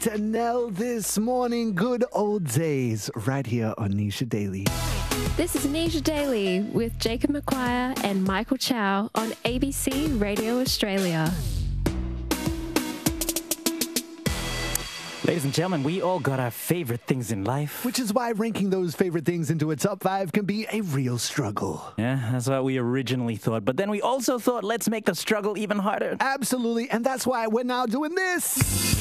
Danelle this morning. Good old days right here on Nisha Daily. This is Nisha Daily with Jacob McQuire and Michael Chow on ABC Radio Australia. Ladies and gentlemen, we all got our favorite things in life. Which is why ranking those favorite things into a top 5 can be a real struggle. Yeah, that's what we originally thought. But then we also thought, let's make the struggle even harder. Absolutely, and that's why we're now doing this.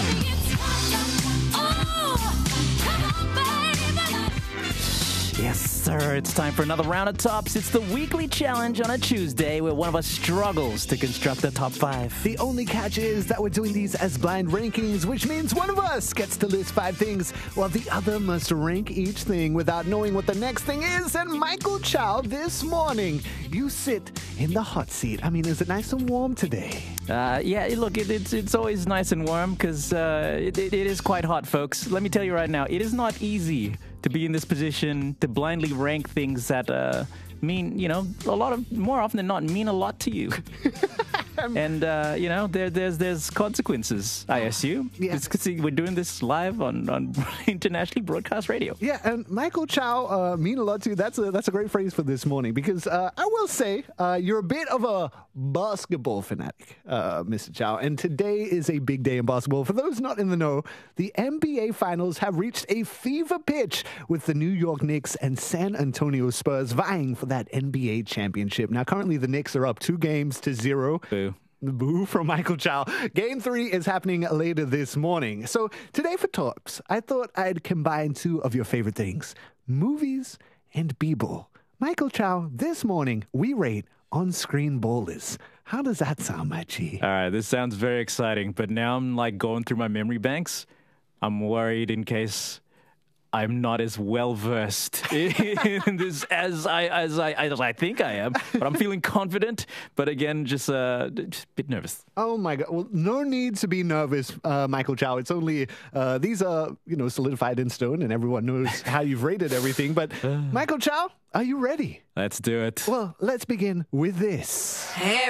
Yes, sir. It's time for another round of tops. It's the weekly challenge on a Tuesday where one of us struggles to construct a top 5. The only catch is that we're doing these as blind rankings, which means one of us gets to list 5 things, while the other must rank each thing without knowing what the next thing is. And Michael Chow, this morning, you sit in the hot seat. I mean, is it nice and warm today? Yeah, look, it's always nice and warm because it is quite hot, folks. Let me tell you right now, it is not easy to be in this position to blindly rank things that mean, more often than not, mean a lot to you. And, there's consequences, I assume. Yeah. Because we're doing this live on internationally broadcast radio. Yeah, and Michael Chow, mean a lot to you. That's a great phrase for this morning because I will say you're a bit of a basketball fanatic, Mr. Chow. And today is a big day in basketball. For those not in the know, the NBA Finals have reached a fever pitch with the New York Knicks and San Antonio Spurs vying for that NBA championship. Now, currently the Knicks are up 2-0. Boo. The boo from Michael Chow. Game 3 is happening later this morning. So today for tops, I thought I'd combine 2 of your favorite things, movies and b-ball. Michael Chow, this morning we rate on-screen ballers. How does that sound, my G? All right, this sounds very exciting, but now I'm going through my memory banks. I'm worried in case I'm not as well versed in this as I think I am, but I'm feeling confident. But again, just a bit nervous. Oh my God! Well, no need to be nervous, Michael Chow. It's only these are solidified in stone, and everyone knows how you've rated everything. But Michael Chow, are you ready? Let's do it. Well, let's begin with this.